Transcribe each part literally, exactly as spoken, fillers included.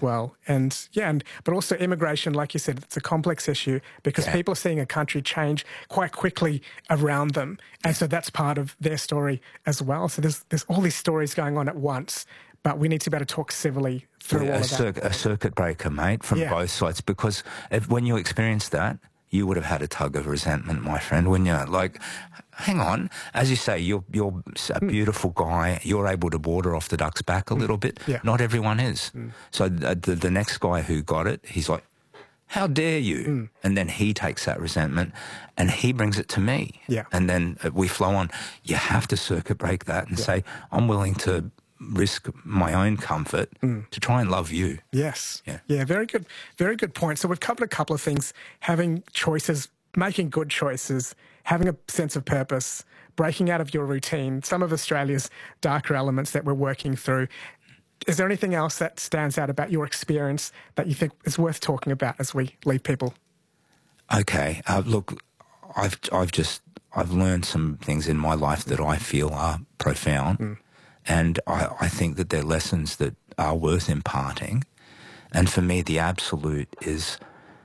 as well. And yeah, and but also immigration, like you said, it's a complex issue because Yeah. people are seeing a country change quite quickly around them. And so that's part of their story as well. So there's there's all these stories going on at once, but we need to be able to talk civilly through a, all of cir- that. a circuit breaker, mate, from Yeah. both sides. Because if, when you experience that, you would have had a tug of resentment, my friend, wouldn't you? Like, hang on. As you say, you're you're a beautiful guy. You're able to water off the duck's back a little bit. Yeah. Not everyone is. So the, the, the next guy who got it, he's like, how dare you? And then he takes that resentment and he brings it to me. Yeah. And then we flow on. You have to circuit break that and say, I'm willing to risk my own comfort to try and love you. Yes. Yeah. Yeah, very good. Very good point. So we've covered a couple of things: having choices, making good choices, having a sense of purpose, breaking out of your routine, some of Australia's darker elements that we're working through. Is there anything else that stands out about your experience that you think is worth talking about as we leave people? Okay. Uh, look, I've I've just I've learned some things in my life that I feel are profound, mm. and I, I think that they're lessons that are worth imparting. And for me, the absolute is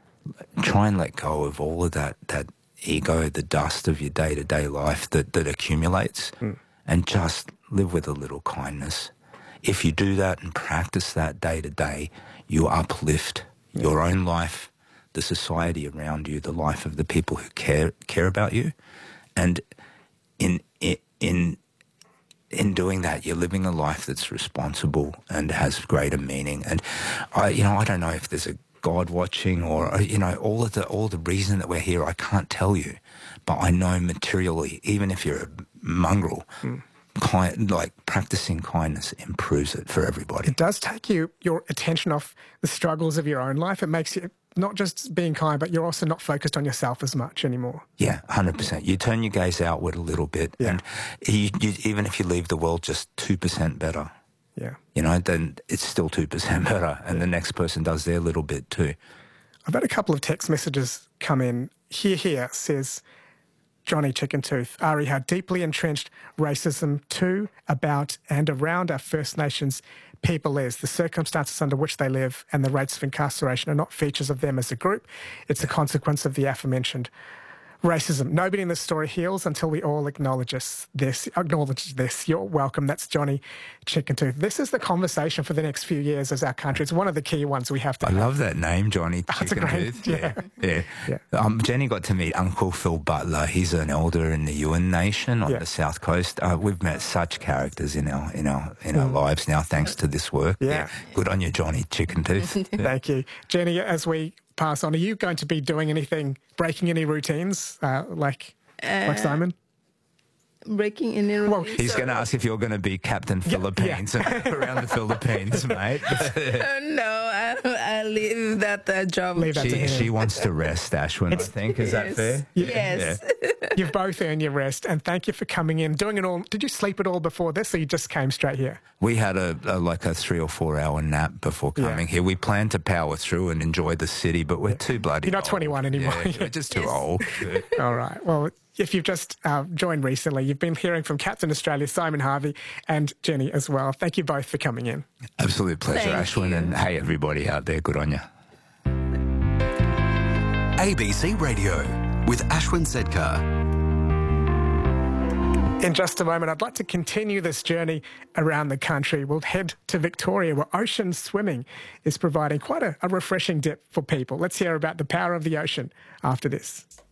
try and let go of all of that that ego, the dust of your day to day life that that accumulates, mm. and just live with a little kindness. If you do that and practice that day to day, you uplift yeah. your own life, the society around you, the life of the people who care care about you, and in in in doing that, you're living a life that's responsible and has greater meaning. And I, you know, I don't know if there's a God watching or you know all of the all the reason that we're here. I can't tell you, but I know materially, even if you're a mongrel. Mm. Kind, like practicing kindness improves it for everybody. It does take you your attention off the struggles of your own life. It makes you not just being kind, but you're also not focused on yourself as much anymore. Yeah, one hundred percent. You turn your gaze outward a little bit, yeah. and you, you, even if you leave the world just two percent better, yeah, you know, then it's still two percent better, and yeah. the next person does their little bit too. I've had a couple of text messages come in. Here, here says Johnny Chickentooth, Ari, how deeply entrenched racism to, about and around our First Nations people is. The circumstances under which they live and the rates of incarceration are not features of them as a group. It's a consequence of the aforementioned racism. Nobody in this story heals until we all acknowledge this. Acknowledge this. You're welcome. That's Johnny Chickentooth. This is the conversation for the next few years as our country. It's one of the key ones we have to I have. love that name, Johnny That's Chickentooth. Yeah. Yeah. yeah. yeah. Um, Jenny got to meet Uncle Phil Butler. He's an elder in the Yuin Nation on yeah. the south coast. Uh, we've met such characters in our in our in mm. our lives now, thanks to this work. Yeah. yeah. Good on you, Johnny Chickentooth. yeah. Thank you, Jenny. As we pass on, are you going to be doing anything, breaking any routines, uh, like uh, like Simon? Breaking any routines? Well, he's going to ask if you're going to be Captain yeah, Philippines yeah. around the Philippines, mate. uh, no, I, I leave that uh, job. Leave that she, to him. She wants to rest, Ashwin, it's, I think. Is yes. that fair? Yeah. Yes. Yeah. You've both earned your rest, and thank you for coming in, doing it all. Did you sleep at all before this, or you just came straight here? We had a, a like a three or four hour nap before coming yeah. here. We planned to power through and enjoy the city, but we're yeah. too bloody You're not old. twenty-one anymore. Yeah, we're just too old. All right. Well, if you've just uh, joined recently, you've been hearing from Captain Australia, Simon Harvey, and Jenny as well. Thank you both for coming in. Absolute pleasure, Thank Ashwin. you. And hey, everybody out there, good on you. A B C Radio with Ashwin Sedkar. In just a moment, I'd like to continue this journey around the country. We'll head to Victoria, where ocean swimming is providing quite a, a refreshing dip for people. Let's hear about the power of the ocean after this.